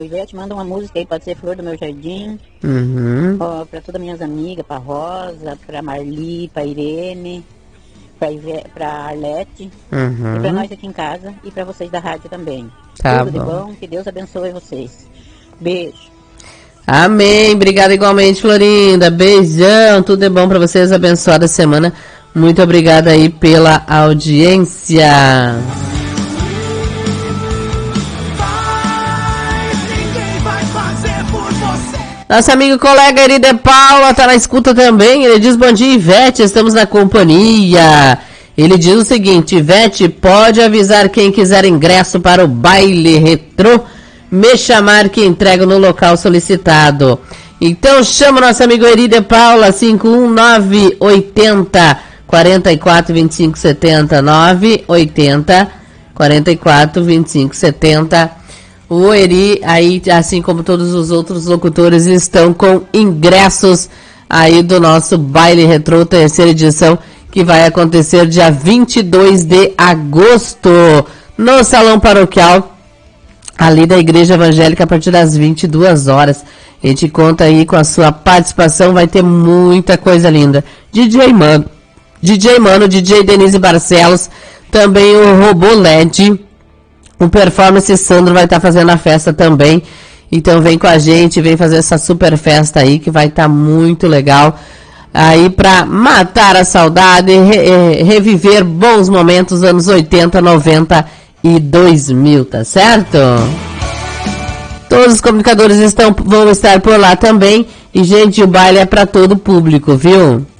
Ivete, manda uma música aí, pode ser Flor do Meu Jardim. Ó, pra todas minhas amigas, pra Rosa, pra Marli, pra Irene, pra Arlete, e pra nós aqui em casa, e pra vocês da rádio também. Tá Tudo bom. de bom, que Deus abençoe vocês. Beijo. Amém, obrigada igualmente, Florinda, beijão, tudo é bom pra vocês, abençoada semana, muito obrigada aí pela audiência. Nosso amigo colega Eri de Paula tá na escuta também, ele diz: bom dia, Ivete, estamos na companhia. Ele diz o seguinte: Ivete, pode avisar quem quiser ingresso para o baile retrô, me chamar que entrego no local solicitado. Então chama o nosso amigo Eri de Paula, 51980 44 25 70, 980 44 25 70. O Eri, aí, assim como todos os outros locutores, estão com ingressos aí do nosso Baile Retrô, terceira edição, que vai acontecer dia 22 de agosto, no Salão Paroquial, ali da Igreja Evangélica, a partir das 22 horas. A gente conta aí com a sua participação, vai ter muita coisa linda. DJ Mano, DJ Denise Barcelos, também o Robô LED, o Performance Sandro vai estar fazendo a festa também. Então vem com a gente, vem fazer essa super festa aí que vai estar muito legal. Aí pra matar a saudade, reviver bons momentos, anos 80, 90 e 2000, tá certo? Todos os comunicadores vão estar por lá também. E, gente, o baile é pra todo público, viu?